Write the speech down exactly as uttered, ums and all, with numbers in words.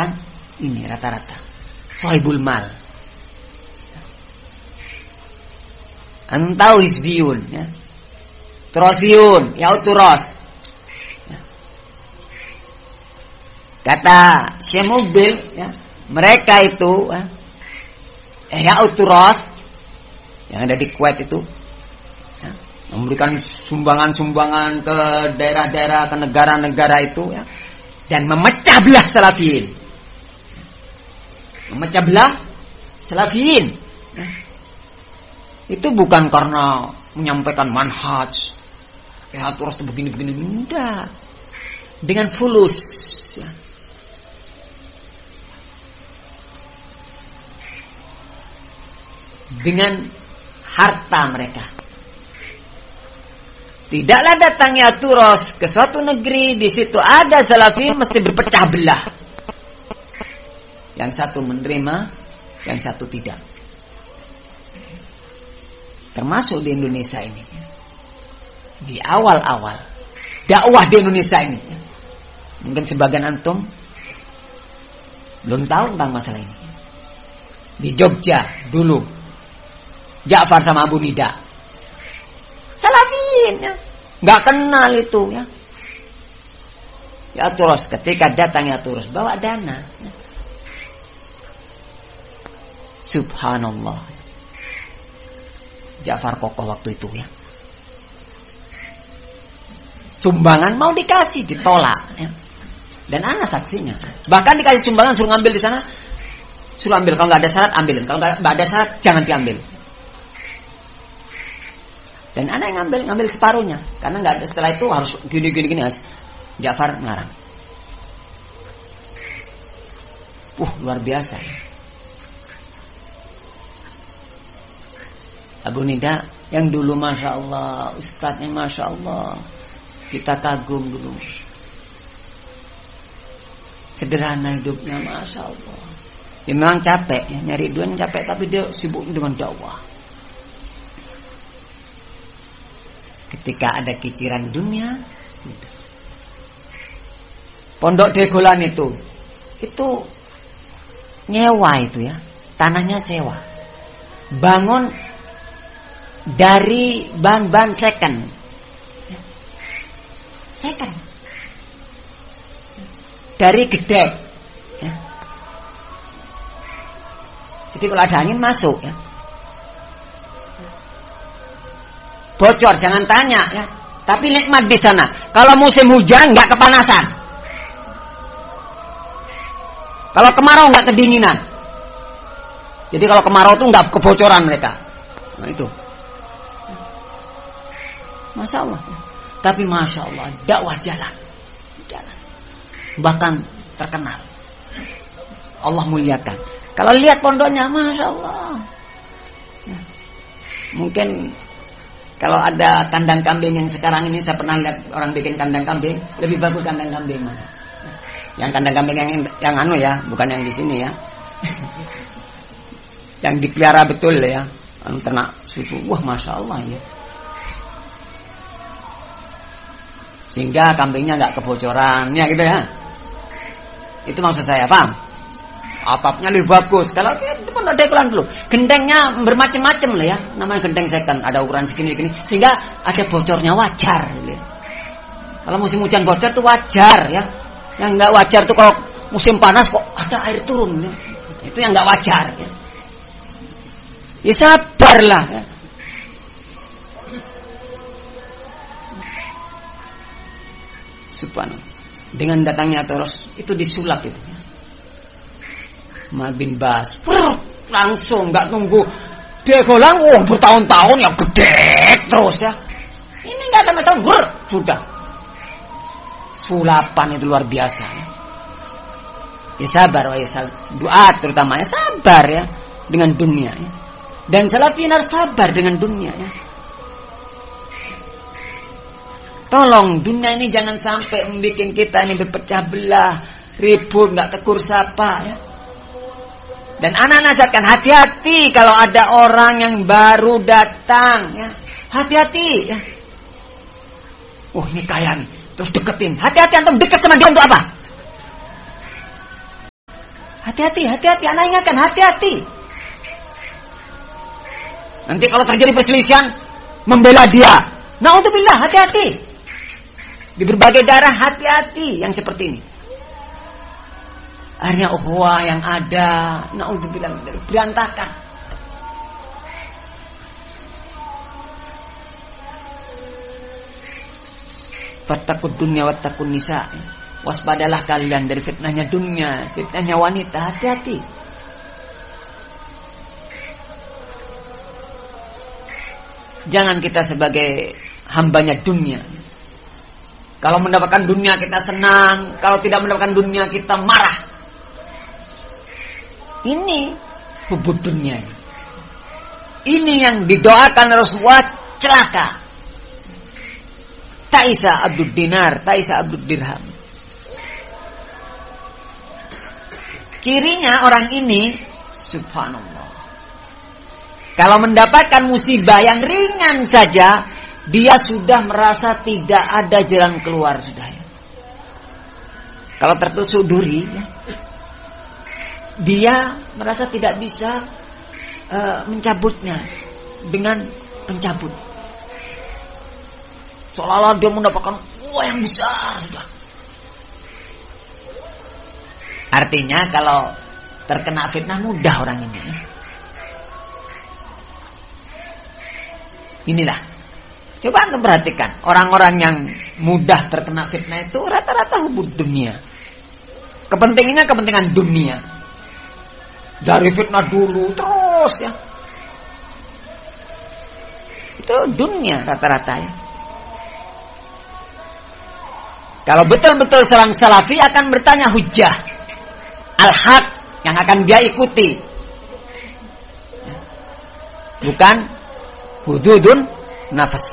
kebanyakan ini rata-rata sahibul mal. Antum tahu hizbiyun ya. Turasiyun, ya turas. Ya. Kata Syekh Mubil ya, mereka itu ya, ya turas yang ada di Kuwait itu ya, memberikan sumbangan-sumbangan ke daerah-daerah, ke negara-negara itu ya, dan memecah belah salafiyin. Memecah belah salafiyin. Ya. Itu bukan karena menyampaikan manhaj, ya terus begini-begini, enggak. Dengan fulus, ya. Dengan harta mereka. Tidaklah datangnya turos ke suatu negeri, di situ ada salafi mesti berpecah belah. Yang satu menerima, yang satu tidak. Termasuk di Indonesia ini. Di awal-awal dakwah di Indonesia ini. Mungkin sebagian antum belum tahu tentang masalah ini. Di Jogja dulu Ja'far sama Abu Nida salafiyin ya. Gak kenal itu ya. Ya terus ketika datang ya terus bawa dana ya. Subhanallah. Ja'far kokoh waktu itu ya. Sumbangan mau dikasih, ditolak ya. Dan anak saksinya. Bahkan dikasih sumbangan suruh ngambil di sana, suruh ambil. Kalau nggak ada syarat ambilin. Kalau nggak ada syarat jangan diambil. Dan anak yang ngambil, ngambil separuhnya. Karena nggak ada, setelah itu harus gini gini gini. Ja'far melarang. Uh luar biasa. Abu Nida yang dulu Masya Allah, ustadznya Masya Allah, kita kagum dulu. Sederhana hidupnya Masya Allah. Ya memang capek ya, nyari duit capek, tapi dia sibuk dengan dakwah. Ketika ada kikiran dunia, Pondok Degolan itu, itu nyewa itu ya, tanahnya sewa. Bangun dari bahan-bahan second, second, dari gede, ya. Jadi kalau ada angin masuk, ya. Bocor jangan tanya, ya. Tapi nikmat di sana. Kalau musim hujan nggak kepanasan, kalau kemarau nggak kedinginan. Jadi kalau kemarau tuh nggak kebocoran mereka. Nah itu. Masya Allah. Tapi Masya Allah dakwah jalan. Jalan. Bahkan terkenal. Allah muliakan. Kalau lihat pondoknya Masya Allah. Ya. Mungkin kalau ada kandang kambing yang sekarang ini, saya pernah lihat orang bikin kandang kambing, lebih bagus kandang kambing mana? Yang kandang kambing yang yang anu ya, bukan yang di sini ya. Yang dipelihara betul ya. Anu ternak susu. Wah Masya Allah ya. Sehingga kambingnya nggak kebocoran, ya gitu ya. Itu maksud saya, paham? Atapnya lebih bagus. Kalau itu pun ada ukuran dulu. Gentengnya bermacam-macam lah ya. Namanya genteng second, ada ukuran segini-segini. Sehingga ada bocornya wajar. Gitu ya. Kalau musim hujan bocor itu wajar ya. Yang nggak wajar tuh kalau musim panas kok ada air turun. Ya. Itu yang nggak wajar. Ya, ya sabarlah. Ya. Subhanallah. Dengan datangnya terus itu disulap itu. Mal bin Bas, Prr, langsung nggak nunggu dia golang, oh bertahun-tahun ya gede terus ya. Ini nggak ada macam ber, sudah. Sulapan itu luar biasa. Ya, ya sabar, ya sabar. Doa terutama ya sabar ya dengan dunia. Ya. Dan salafin harus sabar dengan dunia ya. Tolong dunia ini jangan sampai membuat kita ini berpecah belah, ribut, nggak tegur sapa ya. Dan anak nasihatkan hati-hati kalau ada orang yang baru datang ya. Hati-hati ya. Oh ini kaya nih, terus deketin. Hati-hati antum dekat sama dia untuk apa? Hati-hati, hati-hati. Anak ingatkan, hati-hati. Nanti kalau terjadi perselisihan, membela dia. Na'udzubillah, hati-hati. Di berbagai daerah, hati-hati yang seperti ini. Akhirnya ukhuwah yang ada, na'udzubillah, berantakan. Fattakud dunya wattakun nisa. Waspadalah kalian dari fitnahnya dunia, fitnahnya wanita, hati-hati. Jangan kita sebagai hambanya dunia. Kalau mendapatkan dunia kita senang, kalau tidak mendapatkan dunia kita marah. Ini bubut dunia. Ini yang didoakan Rasulullah, celaka. Ta'isa abdud dinar, ta'isa abdud dirham. Cirinya orang ini, subhanallah, kalau mendapatkan musibah yang ringan saja, dia sudah merasa tidak ada jalan keluar sudah. Ya. Kalau tertusuk duri, ya, dia merasa tidak bisa uh, mencabutnya dengan pencabut. Seolah-olah dia mendapatkan uang yang besar sudah. Artinya kalau terkena fitnah mudah orang ini. Inilah. Coba anda perhatikan. Orang-orang yang mudah terkena fitnah itu rata-rata hubud dunia. Kepentingannya kepentingan dunia. Dari fitnah dulu terus ya. Itu dunia rata-rata ya. Kalau betul-betul seorang salafi akan bertanya hujjah. Al-haq yang akan dia ikuti. Bukan hududun nafas.